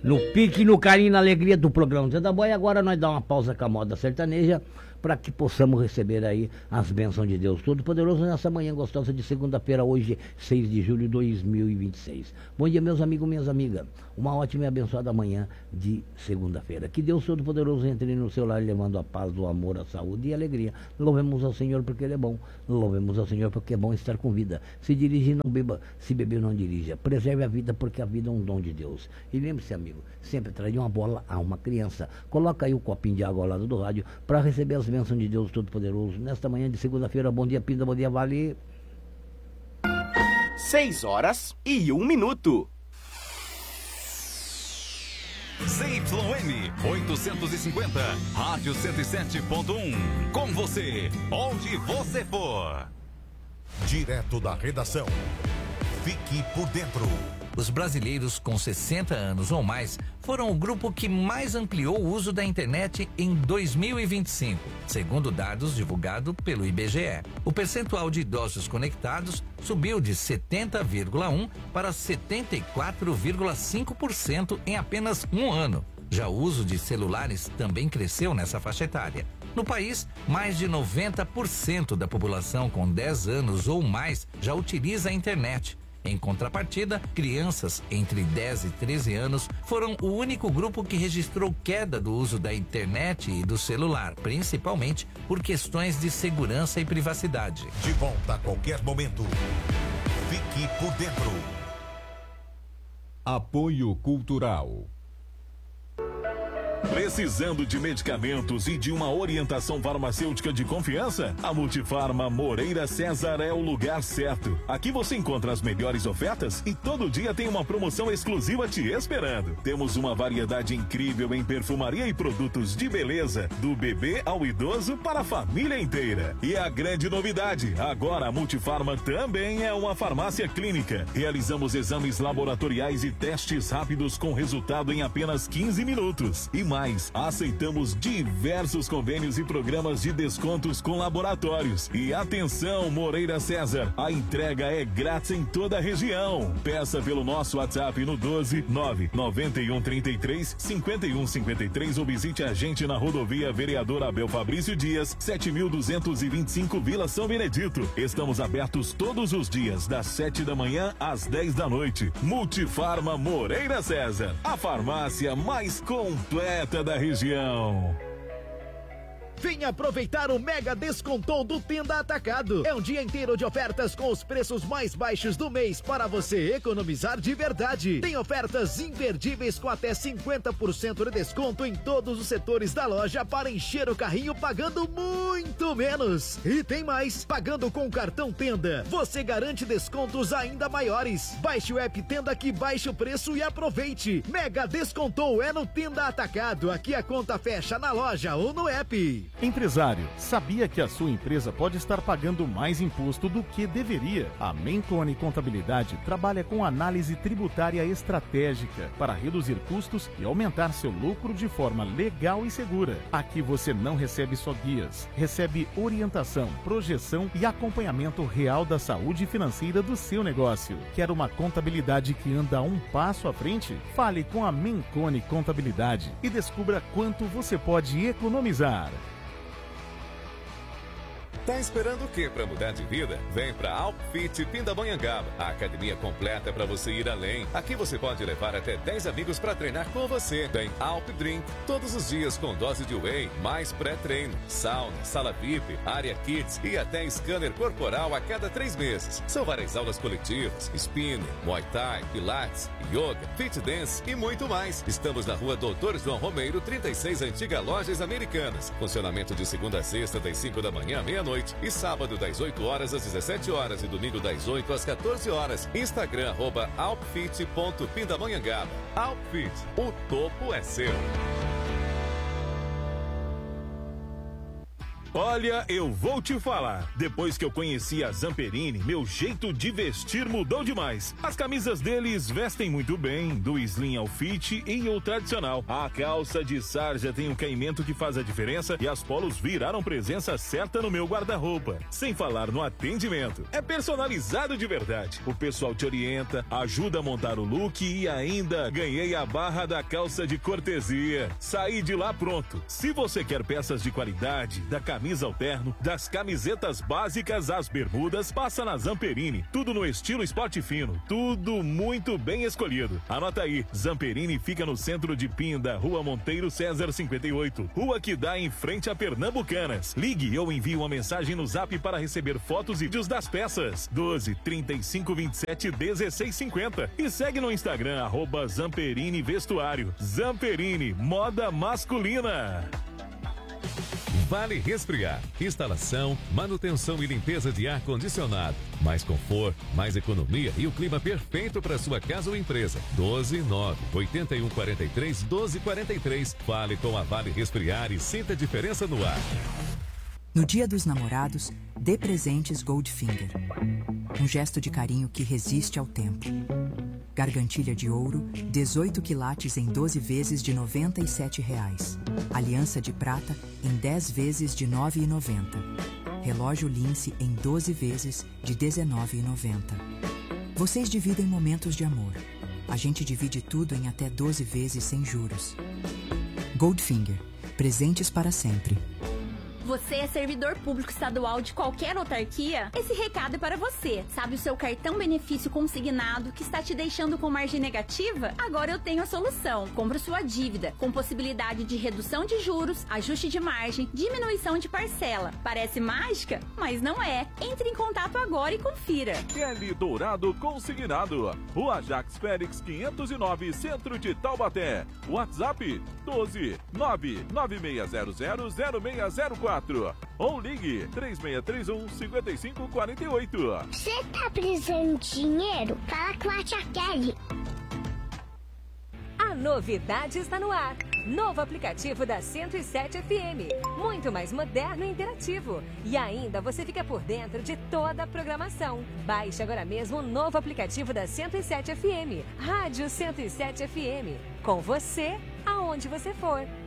no pique, no carinho, na alegria do programa Zé da Boa. E agora nós dá uma pausa com a moda sertaneja para que possamos receber aí as bênçãos de Deus Todo-Poderoso nessa manhã gostosa de segunda-feira, hoje, 6 de julho de 2026. Bom dia, meus amigos, minhas amigas. Uma ótima e abençoada manhã de segunda-feira. Que Deus Todo-Poderoso entre no seu lar, levando a paz, o amor, a saúde e a alegria. Louvemos ao Senhor porque Ele é bom. Louvemos ao Senhor porque é bom estar com vida. Se dirigir, não beba. Se beber, não dirija. Preserve a vida porque a vida é um dom de Deus. E lembre-se, amigo, sempre traz uma bola a uma criança. Coloca aí o copinho de água ao lado do rádio para receber as bênçãos de Deus Todo-Poderoso nesta manhã de segunda-feira. Bom dia, Pinda, bom dia, Vale. 6h01. ZYN 850, Rádio 107.1. Com você, onde você for. Direto da redação. Fique por dentro. Os brasileiros com 60 anos ou mais foram o grupo que mais ampliou o uso da internet em 2025, segundo dados divulgados pelo IBGE. O percentual de idosos conectados subiu de 70,1% para 74,5% em apenas um ano. Já o uso de celulares também cresceu nessa faixa etária. No país, mais de 90% da população com 10 anos ou mais já utiliza a internet. Em contrapartida, crianças entre 10 e 13 anos foram o único grupo que registrou queda do uso da internet e do celular, principalmente por questões de segurança e privacidade. De volta a qualquer momento. Fique por dentro. Apoio Cultural. Precisando de medicamentos e de uma orientação farmacêutica de confiança? A Multifarma Moreira César é o lugar certo. Aqui você encontra as melhores ofertas e todo dia tem uma promoção exclusiva te esperando. Temos uma variedade incrível em perfumaria e produtos de beleza, do bebê ao idoso para a família inteira. E a grande novidade, agora a Multifarma também é uma farmácia clínica. Realizamos exames laboratoriais e testes rápidos com resultado em apenas 15 minutos. E mais, aceitamos diversos convênios e programas de descontos com laboratórios. E atenção, Moreira César, a entrega é grátis em toda a região. Peça pelo nosso WhatsApp no 12 991 33 51 53 ou visite a gente na rodovia Vereador Abel Fabrício Dias, 7225 Vila São Benedito. Estamos abertos todos os dias, das 7 da manhã às 10 da noite. Multifarma Moreira César, a farmácia mais completa da região. Venha aproveitar o mega descontão do Tenda Atacado. É um dia inteiro de ofertas com os preços mais baixos do mês para você economizar de verdade. Tem ofertas imperdíveis com até 50% de desconto em todos os setores da loja para encher o carrinho pagando muito menos. E tem mais, pagando com o cartão Tenda, você garante descontos ainda maiores. Baixe o app Tenda que baixe o preço e aproveite. Mega descontou é no Tenda Atacado. Aqui a conta fecha na loja ou no app. Empresário, sabia que a sua empresa pode estar pagando mais imposto do que deveria? A Mencone Contabilidade trabalha com análise tributária estratégica para reduzir custos e aumentar seu lucro de forma legal e segura. Aqui você não recebe só guias, recebe orientação, projeção e acompanhamento real da saúde financeira do seu negócio. Quer uma contabilidade que anda um passo à frente? Fale com a Mencone Contabilidade e descubra quanto você pode economizar. Tá esperando o quê para mudar de vida? Vem pra Alpfit Pindamonhangaba, a academia completa para você ir além. Aqui você pode levar até 10 amigos para treinar com você. Tem Alp Drink todos os dias com dose de whey, mais pré-treino, sauna, sala VIP, área kids e até scanner corporal a cada 3 meses. São várias aulas coletivas, spinning, muay thai, pilates, yoga, fit dance e muito mais. Estamos na rua Doutor João Romeiro, 36, Antiga Lojas Americanas. Funcionamento de segunda a sexta, das 5 da manhã à meia-noite. E sábado das 8 horas às 17 horas e domingo das 8 às 14 horas. Instagram @alpfit.pindamonhangaba. Alpfit, o topo é seu. Olha, eu vou te falar. Depois que eu conheci a Zamperini, meu jeito de vestir mudou demais. As camisas deles vestem muito bem, do slim ao fit e o tradicional. A calça de sarja tem um caimento que faz a diferença e as polos viraram presença certa no meu guarda-roupa. Sem falar no atendimento. É personalizado de verdade. O pessoal te orienta, ajuda a montar o look e ainda ganhei a barra da calça de cortesia. Saí de lá pronto. Se você quer peças de qualidade, da camisa ao terno, das camisetas básicas às bermudas, passa na Zamperini. Tudo no estilo esporte fino, tudo muito bem escolhido. Anota aí, Zamperini fica no centro de Pinda, Rua Monteiro César 58, rua que dá em frente a Pernambucanas. Ligue ou envie uma mensagem no Zap para receber fotos e vídeos das peças. 12 35 27 16 50 e segue no Instagram @Zamperini Vestuário. Zamperini, moda masculina. Vale Resfriar. Instalação, manutenção e limpeza de ar-condicionado. Mais conforto, mais economia e o clima perfeito para sua casa ou empresa. 129-8143-1243. Fale com a Vale Resfriar e sinta a diferença no ar. No Dia dos Namorados, dê presentes Goldfinger. Um gesto de carinho que resiste ao tempo. Gargantilha de ouro, 18 quilates em 12 vezes de R$ 97,00. Aliança de prata em 10 vezes de R$ 9,90. Relógio Lince em 12 vezes de R$ 19,90. Vocês dividem momentos de amor. A gente divide tudo em até 12 vezes sem juros. Goldfinger. Presentes para sempre. Você é servidor público estadual de qualquer autarquia? Esse recado é para você. Sabe o seu cartão benefício consignado que está te deixando com margem negativa? Agora eu tenho a solução. Compre sua dívida, com possibilidade de redução de juros, ajuste de margem, diminuição de parcela. Parece mágica? Mas não é. Entre em contato agora e confira. Kelly Dourado Consignado. Rua Jacques Félix 509, Centro de Taubaté. WhatsApp 12 99600 0604. Ou ligue 3631-5548. Você tá precisando de dinheiro? Fala com a tia Kelly. A novidade está no ar. Novo aplicativo da 107 FM. Muito mais moderno e interativo. E ainda você fica por dentro de toda a programação. Baixe agora mesmo o novo aplicativo da 107 FM. Rádio 107 FM. Com você, aonde você for.